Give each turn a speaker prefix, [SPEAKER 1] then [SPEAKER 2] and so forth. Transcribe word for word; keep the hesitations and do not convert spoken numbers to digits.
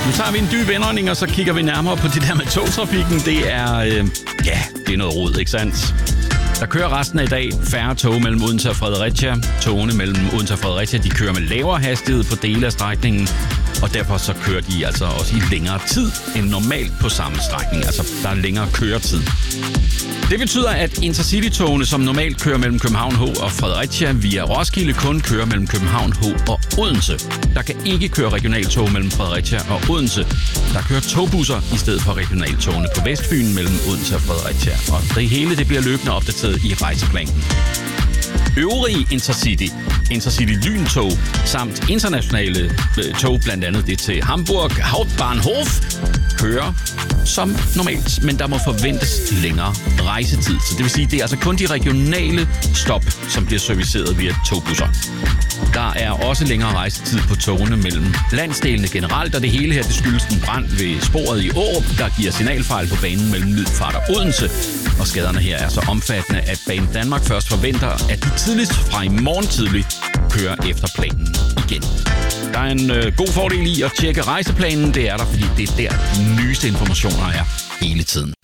[SPEAKER 1] Nu tager vi en dyb indånding, og så kigger vi nærmere på det der med togtrafikken. Det er, øh, ja, det er noget rod, ikke sandt? Der kører resten af dag færre tog mellem Odense og Fredericia. Togene mellem Odense og Fredericia, de kører med lavere hastighed på dele af strækningen, og derfor så kører de altså også i længere tid end normalt på samme strækning. Altså, der er længere køretid. Det betyder, at Intercity-togene, som normalt kører mellem København H og Fredericia via Roskilde, kun kører mellem København H og Odense. Der kan ikke køre regionaltog mellem Fredericia og Odense. Der kører togbusser i stedet for regionaltogene på Vestfyn mellem Odense og Fredericia. Og det hele det bliver løbende opdateret i rejseplanen. Øvrige Intercity, Intercity Lyntog samt internationale øh, tog, blandt andet det til Hamburg Hauptbahnhof, kører som normalt, men der må forventes længere rejsetid. Så det vil sige, det er altså kun de regionale stop, som bliver serviceret via togbusser. Der er også længere rejsetid på togene mellem landsdelene generelt, og det hele her det skyldes en brand ved sporet i Aarup, der giver signalfejl på banen mellem Middelfart og Odense. Og skaderne her er så omfattende, at Banen Danmark først forventer, at de tidligst fra i morgen tidlig kører efter planen igen. Der er en øh, god fordel i at tjekke rejseplanen. Det er der, fordi det er der, de nyeste informationer er hele tiden.